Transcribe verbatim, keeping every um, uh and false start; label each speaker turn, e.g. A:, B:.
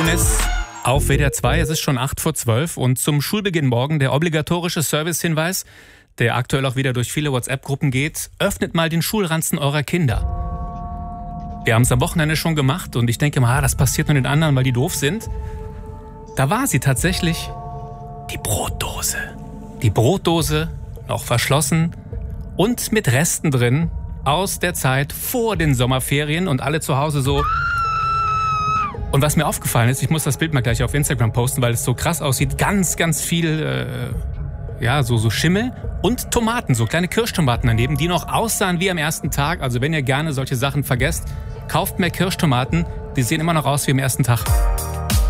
A: Johannes auf W D R zwei. Es ist schon acht vor zwölf und zum Schulbeginn morgen der obligatorische Servicehinweis, der aktuell auch wieder durch viele WhatsApp-Gruppen geht. Öffnet mal den Schulranzen eurer Kinder. Wir haben es am Wochenende schon gemacht und ich denke mal, das passiert nur den anderen, weil die doof sind. Da war sie tatsächlich, die Brotdose. Die Brotdose, noch verschlossen und mit Resten drin aus der Zeit vor den Sommerferien und alle zu Hause so. Und was mir aufgefallen ist, ich muss das Bild mal gleich auf Instagram posten, weil es so krass aussieht, ganz, ganz viel, äh, ja, so, so Schimmel und Tomaten, so kleine Kirschtomaten daneben, die noch aussahen wie am ersten Tag. Also wenn ihr gerne solche Sachen vergesst, kauft mehr Kirschtomaten, die sehen immer noch aus wie am ersten Tag.